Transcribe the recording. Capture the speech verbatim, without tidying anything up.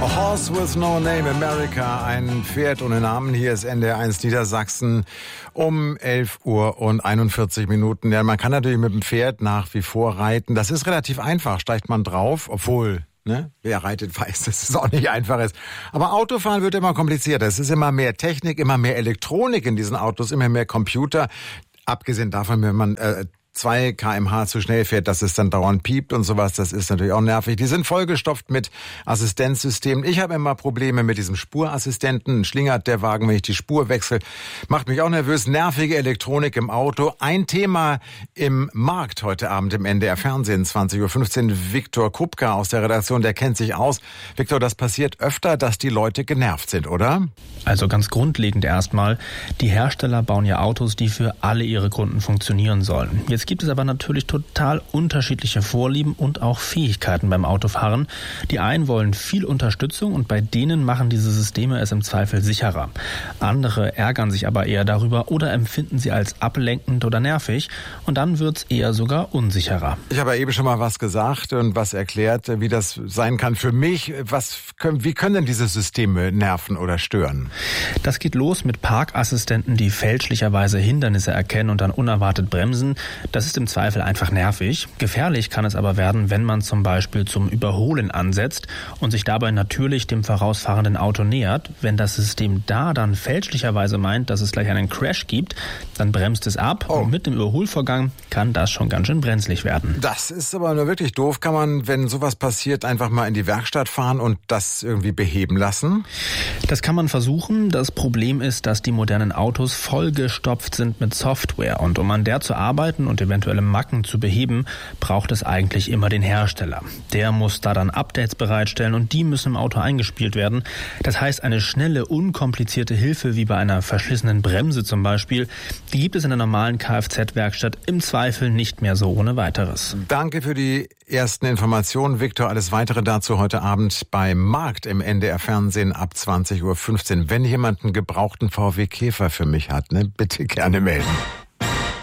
A Horse with No Name, America, ein Pferd ohne Namen. Hier ist N D R eins Niedersachsen um elf Uhr und einundvierzig Minuten. Ja, man kann natürlich mit dem Pferd nach wie vor reiten. Das ist relativ einfach, steigt man drauf, obwohl, ne, wer reitet weiß, dass es auch nicht einfach ist. Aber Autofahren wird immer komplizierter. Es ist immer mehr Technik, immer mehr Elektronik in diesen Autos, immer mehr Computer. Abgesehen davon, wenn man äh, zwei Kilometer pro Stunde zu schnell fährt, dass es dann dauernd piept und sowas, das ist natürlich auch nervig. Die sind vollgestopft mit Assistenzsystemen. Ich habe immer Probleme mit diesem Spurassistenten. Schlingert der Wagen, wenn ich die Spur wechsle. Macht mich auch nervös. Nervige Elektronik im Auto. Ein Thema im Markt heute Abend im N D R Fernsehen, zwanzig Uhr fünfzehn. Viktor Kupka aus der Redaktion, der kennt sich aus. Viktor, das passiert öfter, dass die Leute genervt sind, oder? Also ganz grundlegend erstmal, die Hersteller bauen ja Autos, die für alle ihre Kunden funktionieren sollen. Jetzt gibt es aber natürlich total unterschiedliche Vorlieben und auch Fähigkeiten beim Autofahren. Die einen wollen viel Unterstützung und bei denen machen diese Systeme es im Zweifel sicherer. Andere ärgern sich aber eher darüber oder empfinden sie als ablenkend oder nervig und dann wird's eher sogar unsicherer. Ich habe ja eben schon mal was gesagt und was erklärt, wie das sein kann für mich. Was können, wie können denn diese Systeme nerven oder stören? Das geht los mit Parkassistenten, die fälschlicherweise Hindernisse erkennen und dann unerwartet bremsen. Das ist im Zweifel einfach nervig. Gefährlich kann es aber werden, wenn man zum Beispiel zum Überholen ansetzt und sich dabei natürlich dem vorausfahrenden Auto nähert. Wenn das System da dann fälschlicherweise meint, dass es gleich einen Crash gibt, dann bremst es ab oh. und mit dem Überholvorgang kann das schon ganz schön brenzlig werden. Das ist aber nur wirklich doof. Kann man, wenn sowas passiert, einfach mal in die Werkstatt fahren und das irgendwie beheben lassen? Das kann man versuchen. Das Problem ist, dass die modernen Autos vollgestopft sind mit Software und um an der zu arbeiten und eventuelle Macken zu beheben, braucht es eigentlich immer den Hersteller. Der muss da dann Updates bereitstellen und die müssen im Auto eingespielt werden. Das heißt, eine schnelle, unkomplizierte Hilfe wie bei einer verschlissenen Bremse zum Beispiel, die gibt es in der normalen Kfz-Werkstatt im Zweifel nicht mehr so ohne weiteres. Danke für die ersten Informationen, Viktor. Alles Weitere dazu heute Abend beim Markt im N D R Fernsehen ab zwanzig Uhr fünfzehn. Wenn jemand einen gebrauchten V W Käfer für mich hat, ne, bitte gerne melden.